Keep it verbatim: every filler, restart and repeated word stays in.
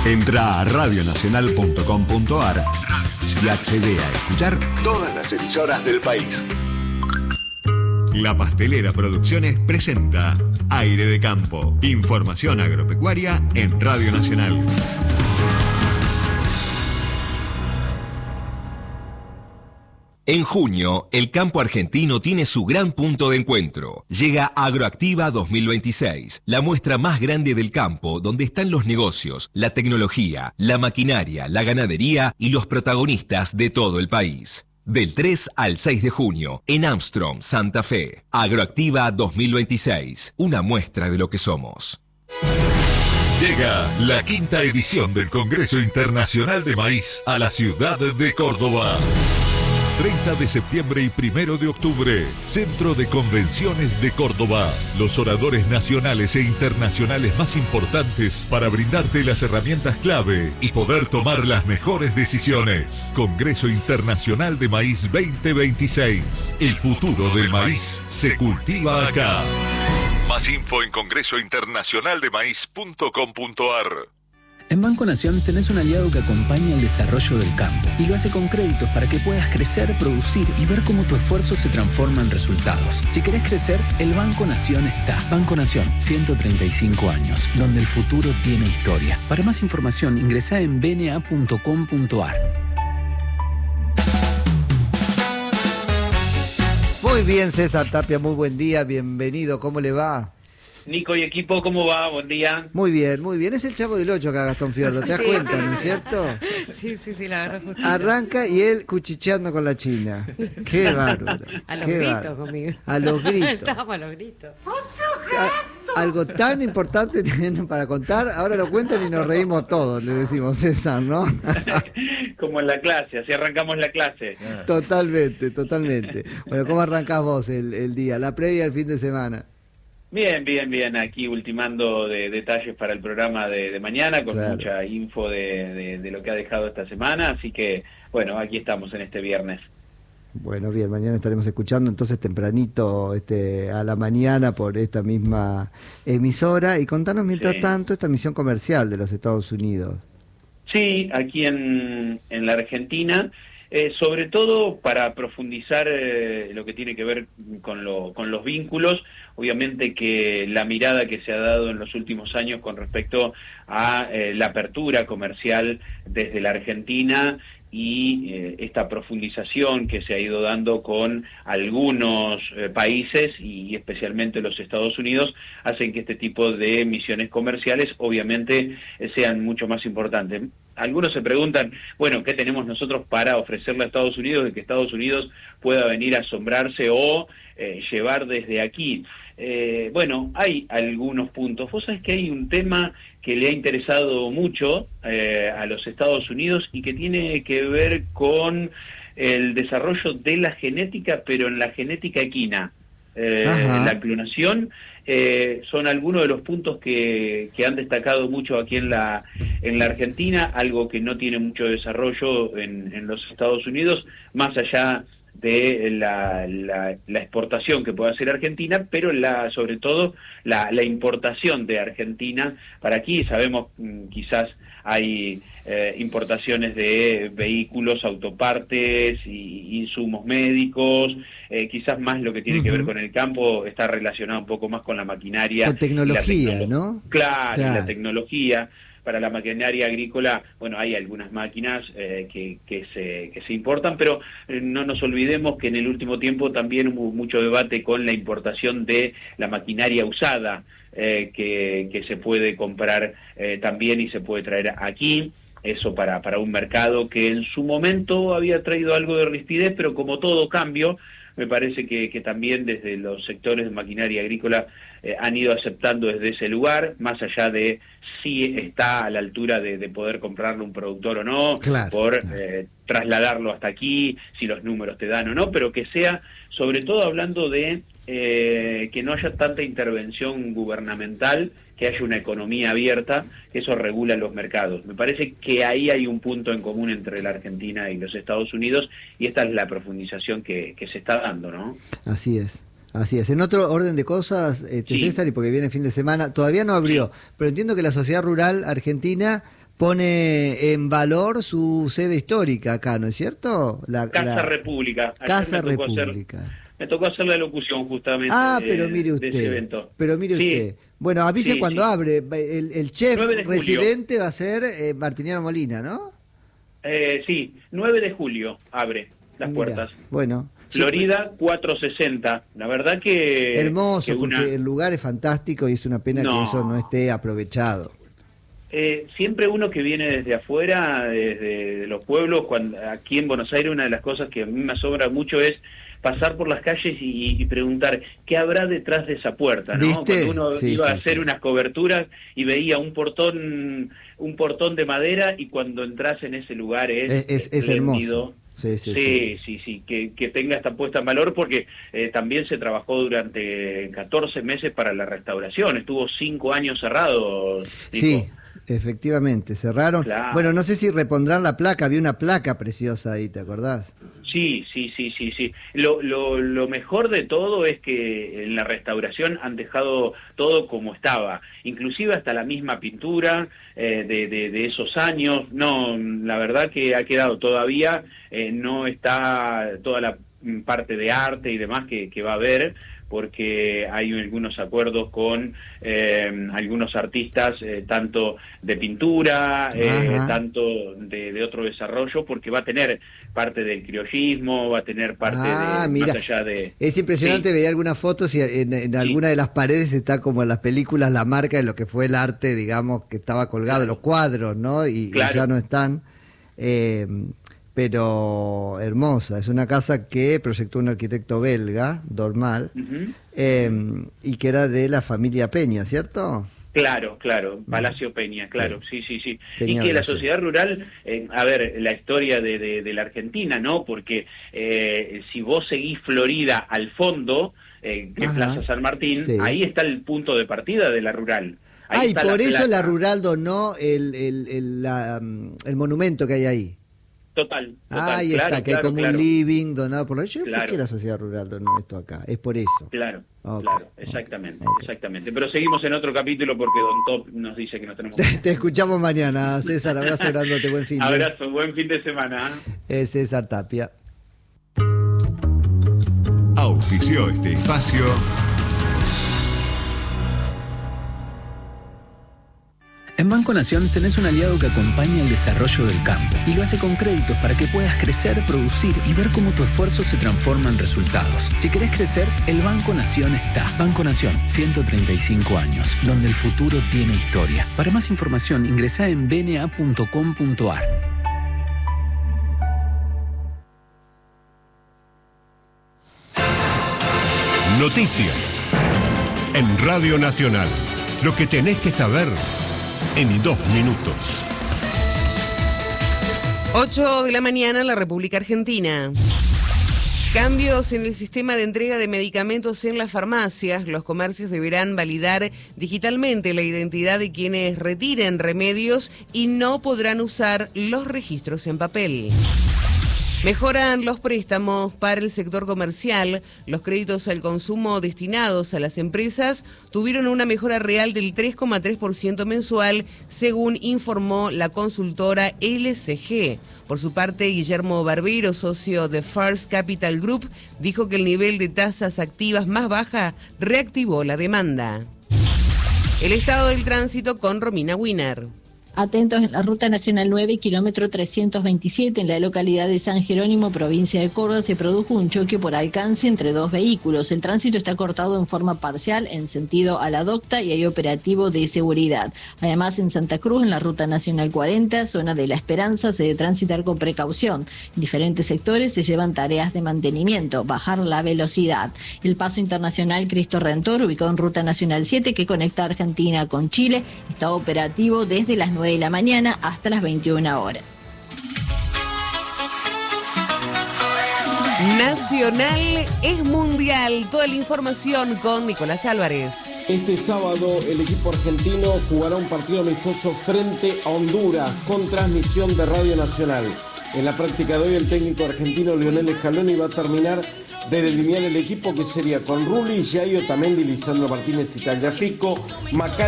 Entra a radio nacional punto com punto a r y accede a escuchar todas las emisoras del país. La Pastelera Producciones presenta Aire de Campo. Información agropecuaria en Radio Nacional. En junio, el campo argentino tiene su gran punto de encuentro. Llega Agroactiva dos mil veintiséis, la muestra más grande del campo, donde están los negocios, la tecnología, la maquinaria, la ganadería y los protagonistas de todo el país. Del tres al seis de junio, en Armstrong, Santa Fe. Agroactiva dos mil veintiséis, una muestra de lo que somos. Llega la quinta edición del Congreso Internacional de Maíz a la ciudad de Córdoba. treinta de septiembre y primero de octubre, Centro de Convenciones de Córdoba. Los oradores nacionales e internacionales más importantes para brindarte las herramientas clave y poder tomar las mejores decisiones. Congreso Internacional de Maíz veinte veintiséis. El futuro del maíz se cultiva acá. Más info en congreso internacional de maíz punto com punto a r. En Banco Nación tenés un aliado que acompaña el desarrollo del campo y lo hace con créditos para que puedas crecer, producir y ver cómo tu esfuerzo se transforma en resultados. Si querés crecer, el Banco Nación está. Banco Nación, ciento treinta y cinco años, donde el futuro tiene historia. Para más información, ingresá en b n a punto com punto a r. Muy bien, César Tapia, muy buen día, bienvenido, ¿cómo le va? Nico y equipo, ¿cómo va? Buen día. Muy bien, muy bien. Es el Chavo del Ocho acá, Gastón Fiordo, ¿te das Sí, cuenta, sí, no es sí. cierto? Sí, sí, sí, la agarró justito. Arranca y él cuchicheando con la China. Qué bárbaro. A los qué gritos bárbaro. conmigo. A los gritos. Estábamos a los gritos. A- algo tan importante tienen para contar, ahora lo cuentan y nos reímos todos, le decimos César, ¿no? Como en la clase, así arrancamos la clase. Totalmente, totalmente. Bueno, ¿cómo arrancás vos el, el día, la previa al fin de semana? Bien, bien, bien. Aquí ultimando de detalles para el programa de, de mañana, con Claro. mucha info de, de, de lo que ha dejado esta semana. Así que, bueno, aquí estamos en este viernes. Bueno, bien, mañana estaremos escuchando entonces tempranito este, a la mañana por esta misma emisora. Y contanos mientras Sí. tanto esta misión comercial de los Estados Unidos. Sí, aquí en, en la Argentina, eh, sobre todo para profundizar eh, lo que tiene que ver con, lo, con los vínculos. Obviamente que la mirada que se ha dado en los últimos años con respecto a eh, la apertura comercial desde la Argentina y eh, esta profundización que se ha ido dando con algunos eh, países y especialmente los Estados Unidos hacen que este tipo de misiones comerciales obviamente eh, sean mucho más importantes. Algunos se preguntan, bueno, ¿qué tenemos nosotros para ofrecerle a Estados Unidos de que Estados Unidos pueda venir a asombrarse o eh, llevar desde aquí? Eh, bueno, hay algunos puntos. Vos sabés que hay un tema que le ha interesado mucho eh, a los Estados Unidos y que tiene que ver con el desarrollo de la genética, pero en la genética equina. Eh, la clonación eh, son algunos de los puntos que, que han destacado mucho aquí en la en la Argentina, algo que no tiene mucho desarrollo en, en los Estados Unidos, más allá de la, la, la exportación que puede hacer Argentina, pero la sobre todo la, la importación de Argentina para aquí. Sabemos mm, quizás hay eh, importaciones de vehículos, autopartes y insumos médicos, eh, quizás más lo que tiene uh-huh. que ver con el campo está relacionado un poco más con la maquinaria. Con tecnología, tecnolo- ¿no? Claro, Claro. la tecnología. Para la maquinaria agrícola, bueno, hay algunas máquinas eh, que, que, se, que se importan, pero eh, no nos olvidemos que en el último tiempo también hubo mucho debate con la importación de la maquinaria usada, eh, que, que se puede comprar eh, también y se puede traer aquí. Eso para, para un mercado que en su momento había traído algo de rigidez, pero como todo cambio, me parece que, que también desde los sectores de maquinaria agrícola eh, han ido aceptando desde ese lugar, más allá de si está a la altura de, de poder comprarlo un productor o no, Claro, por claro. Eh, trasladarlo hasta aquí, si los números te dan o no, pero que sea, sobre todo hablando de eh, que no haya tanta intervención gubernamental, que haya una economía abierta, que eso regula los mercados. Me parece que ahí hay un punto en común entre la Argentina y los Estados Unidos, y esta es la profundización que, que se está dando, ¿no? Así es. Así es. En otro orden de cosas, este, Sí. César, y porque viene el fin de semana, todavía no abrió, Sí. pero entiendo que la sociedad rural argentina pone en valor su sede histórica acá, ¿no es cierto? La, Casa la... República. Ayer Casa me tocó República. Hacer, me tocó hacer la locución justamente Ah, de, pero mire usted. de ese evento. Pero mire sí. usted. Bueno, avise sí, cuando sí. abre. El, el chef residente va a ser eh, Martiniano Molina, ¿no? Eh, sí, nueve de julio abre las Mirá, puertas. Bueno. Florida cuatrocientos sesenta. La verdad que... Hermoso, que una... porque el lugar es fantástico y es una pena no. que eso no esté aprovechado. Eh, siempre uno que viene desde afuera, desde los pueblos, cuando aquí en Buenos Aires, una de las cosas que a mí me asombra mucho es pasar por las calles y, y preguntar qué habrá detrás de esa puerta, ¿no? ¿Viste? Cuando uno Sí, iba sí, a hacer sí. unas coberturas y veía un portón un portón de madera, y cuando entras en ese lugar es Es, es, es hermoso. Sí, sí, Sí, sí. sí, sí, que, que tenga esta puesta en valor, porque eh, también se trabajó durante catorce meses para la restauración, estuvo cinco años cerrado, Nico. Sí, efectivamente, cerraron. Claro. Bueno, no sé si repondrán la placa, había una placa preciosa ahí, ¿te acordás? Sí, sí, sí, sí, sí. Lo, lo, lo mejor de todo es que en la restauración han dejado todo como estaba, inclusive hasta la misma pintura eh, de, de, de esos años. No, la verdad que ha quedado todavía, eh, no está toda la parte de arte y demás que, que va a haber, porque hay algunos acuerdos con eh, algunos artistas, eh, tanto de pintura, eh, tanto de, de otro desarrollo, porque va a tener parte del criollismo, va a tener parte ah, de mira, más allá de... Es impresionante, sí. Veía algunas fotos y en, en sí. alguna de las paredes está como en las películas la marca de lo que fue el arte, digamos, que estaba colgado, claro. Los cuadros, ¿no? Y, claro. y ya no están... Eh, pero hermosa, es una casa que proyectó un arquitecto belga, Dormal, uh-huh. eh, y que era de la familia Peña, ¿cierto? Claro, claro, Palacio Peña, claro, sí, sí, sí. Peña y que la sociedad rural, eh, a ver, la historia de, de, de la Argentina, ¿no? Porque eh, si vos seguís Florida al fondo, eh, que es Plaza San Martín, sí. ahí está el punto de partida de la rural. Ahí ah, y por la eso plaza. La rural donó el, el, el, la, el monumento que hay ahí. Total, total. Ah, ahí claro, está, que claro, hay como claro. un living donado por la... Yo, claro. ¿Por qué la sociedad rural donó esto acá? Es por eso. Claro, okay, claro, exactamente, okay. exactamente. Pero seguimos en otro capítulo porque Don Top nos dice que no tenemos... Te, te escuchamos mañana, César. Abrazo grandote, buen fin de semana. Abrazo, buen fin de semana. Es César Tapia. Auspició este espacio... En Banco Nación tenés un aliado que acompaña el desarrollo del campo y lo hace con créditos para que puedas crecer, producir y ver cómo tu esfuerzo se transforma en resultados. Si querés crecer, el Banco Nación está. Banco Nación, ciento treinta y cinco años, donde el futuro tiene historia. Para más información, ingresá en b n a punto com punto a r. Noticias en Radio Nacional. Lo que tenés que saber en dos minutos. ocho de la mañana en la República Argentina. Cambios en el sistema de entrega de medicamentos en las farmacias. Los comercios deberán validar digitalmente la identidad de quienes retiren remedios y no podrán usar los registros en papel. Mejoran los préstamos para el sector comercial. Los créditos al consumo destinados a las empresas tuvieron una mejora real del tres coma tres por ciento mensual, según informó la consultora L C G. Por su parte, Guillermo Barbero, socio de First Capital Group, dijo que el nivel de tasas activas más baja reactivó la demanda. El estado del tránsito con Romina Wiener. Atentos en la Ruta Nacional nueve, kilómetro trescientos veintisiete, en la localidad de San Jerónimo, provincia de Córdoba, se produjo un choque por alcance entre dos vehículos. El tránsito está cortado en forma parcial en sentido a la docta y hay operativo de seguridad. Además, en Santa Cruz, en la Ruta Nacional cuarenta, zona de La Esperanza, se debe transitar con precaución. En diferentes sectores se llevan tareas de mantenimiento, bajar la velocidad. El paso internacional Cristo Redentor, ubicado en Ruta Nacional siete, que conecta Argentina con Chile, está operativo desde las nueve de la mañana hasta las veintiuna horas. Nacional es mundial. Toda la información con Nicolás Álvarez. Este sábado el equipo argentino jugará un partido amistoso frente a Honduras con transmisión de Radio Nacional. En la práctica de hoy el técnico argentino Lionel Scaloni va a terminar de delinear el equipo, que sería con Rulli, Yayo, Otamendi, Lisandro Martínez y Tagliafico, Macal